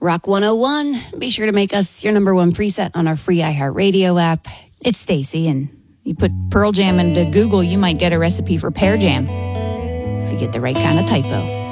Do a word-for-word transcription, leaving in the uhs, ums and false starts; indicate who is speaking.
Speaker 1: Rock one oh one. Be sure to make us your number one preset on our free iHeartRadio app.
Speaker 2: It's Stacy, and you put Pearl Jam into Google, you might get a recipe for pear jam if you get the right kind of typo.